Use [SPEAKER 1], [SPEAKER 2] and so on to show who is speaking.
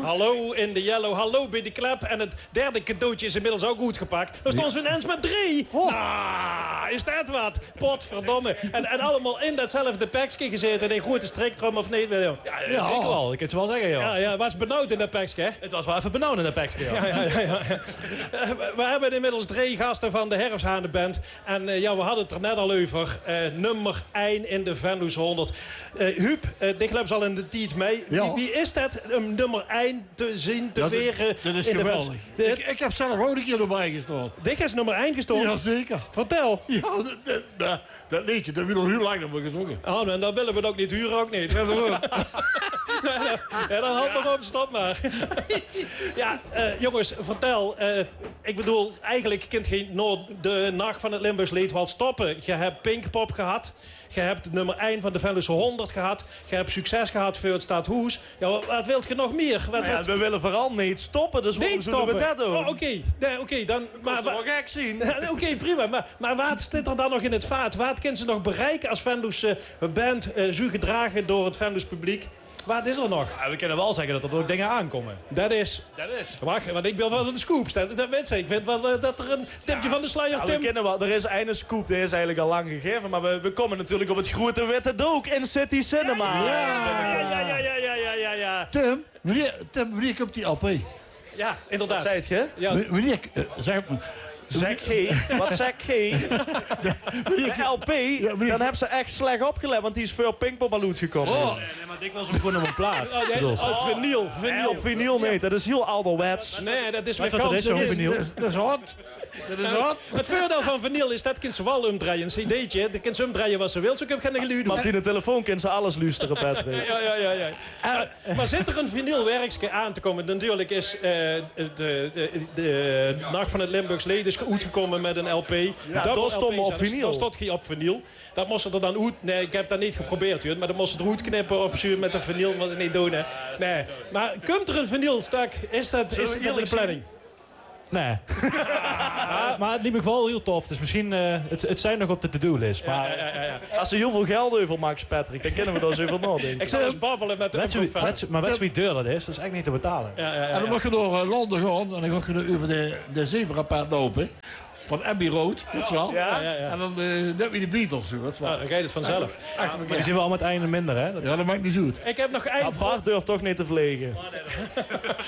[SPEAKER 1] Hallo in de yellow, hallo bij de klep. En het derde cadeautje is inmiddels ook goed gepakt. Dan staan ze ineens met 3. Is dat wat? Potverdomme. En allemaal in datzelfde pakje gezeten. In grote striktrum of niet? Ja,
[SPEAKER 2] Zeker wel, ik kan het wel zeggen, joh.
[SPEAKER 1] Ja, was benauwd in dat pakje, hè?
[SPEAKER 2] Het was wel even benauwd in dat pakje, joh.
[SPEAKER 1] Ja. We hebben inmiddels 3 gasten van de Herfsthanenband. En we hadden het er net al over. Nummer 1 in de Venlo's 100. Huub, dit loopt al in de tijd mee.
[SPEAKER 3] Ja.
[SPEAKER 1] Wie is dat om nummer 1 te zien, te weren?
[SPEAKER 3] Dat is
[SPEAKER 1] in
[SPEAKER 3] geweldig.
[SPEAKER 1] de
[SPEAKER 3] Ik heb zelf ook een keer erbij gestaan.
[SPEAKER 1] Dit is nummer 1 gestoken?
[SPEAKER 3] Jazeker.
[SPEAKER 1] Vertel.
[SPEAKER 3] Ja, dat liedje, dat wil al heel lang hebben gezongen.
[SPEAKER 1] Oh, en dan willen we het ook niet huren, ook niet. Ja, dan houd maar op, stop maar. Ja, jongens, vertel. Ik bedoel, eigenlijk kunt je de nacht van het Limburgs lied wel stoppen. Je hebt Pinkpop gehad. Je hebt nummer 1 van de Venlo's 100 gehad. Je hebt succes gehad voor het Stadhuis. Ja, wat wilt je nog meer?
[SPEAKER 4] We willen vooral niet stoppen, dus waarom zullen we dat doen?
[SPEAKER 1] Oh, oké, dan...
[SPEAKER 4] Dat is wel gek zien.
[SPEAKER 1] Oké, prima. Maar wat zit er dan nog in het vaat? Wat kunnen ze nog bereiken als Venlo's band, zo gedragen door het Venlo's publiek? Wat is er nog?
[SPEAKER 2] Ja, we kunnen wel zeggen dat er ook dingen aankomen.
[SPEAKER 1] Dat is... Wacht, want ik wil wel de scoops. Dat weet ik. Ik vind wel dat er een tipje van de sluier, Tim.
[SPEAKER 4] We kennen wel. Er is een scoop, die is eigenlijk al lang gegeven. Maar we komen natuurlijk op het grote witte doek in City Cinema.
[SPEAKER 1] Ja.
[SPEAKER 3] Tim, wanneer komt die LP?
[SPEAKER 1] Ja, inderdaad.
[SPEAKER 4] Wat zei je?
[SPEAKER 1] Ja.
[SPEAKER 3] Wanneer...
[SPEAKER 4] Zeg G. Wat zeg G? De LP, dan hebben ze echt slecht opgelet. Want die is veel Pinkpop al uitgekomen.
[SPEAKER 2] Nee, maar dikwijls ook gewoon op een plaat.
[SPEAKER 1] Vinyl.
[SPEAKER 4] Op vinyl niet, dat is heel ouderwets.
[SPEAKER 1] Nee, dat is
[SPEAKER 2] Wat
[SPEAKER 1] met
[SPEAKER 2] dat is, zo'n
[SPEAKER 1] ganzen.
[SPEAKER 2] vinyl.
[SPEAKER 3] Dat is hot. Dat is hot.
[SPEAKER 1] Het voordeel van vinyl is dat kind ze wel omdraaien. Een cd'tje, dat kind ze omdraaien wat ze wil. Zo kan geen geluid doen.
[SPEAKER 4] Want in de telefoon kan ze alles luisteren, Patrick.
[SPEAKER 1] Ja. Maar zit er een vinylwerkje aan te komen? Natuurlijk is de Nacht van het Limburgs Lied is uitgekomen met een LP.
[SPEAKER 4] dat stond op vinyl.
[SPEAKER 1] Dat stond geen op vinyl. Dat moest er dan uit... Nee, ik heb dat niet geprobeerd, hoor. Maar dan moest er eruit knippen of zo met een vinyl. Dat was het niet doen, hè. Nee. Maar komt er een vinylstuk? Is dat in de planning?
[SPEAKER 2] Nee. Maar het liep me wel heel tof. Dus misschien, het zijn nog op de to-do-list. Maar
[SPEAKER 4] Als ze heel veel geld over Max Patrick, dan kunnen we daar eens even nadenken.
[SPEAKER 1] Ik zal eens babbelen met de
[SPEAKER 2] weet je wie duur dat is? Dat is echt niet te betalen.
[SPEAKER 3] En dan mag je door Londen gaan. En dan ga je over de zebrapad lopen. Van Abbey Road, weet je wel.
[SPEAKER 4] Ja.
[SPEAKER 3] En dan net wie de Beatles, weet je wel.
[SPEAKER 1] Dan ga je het vanzelf.
[SPEAKER 2] Maar die zien we al met einde minder, hè?
[SPEAKER 3] Ja, dat maakt niet goed.
[SPEAKER 1] Ik heb nog
[SPEAKER 4] Bart durft toch niet te vliegen.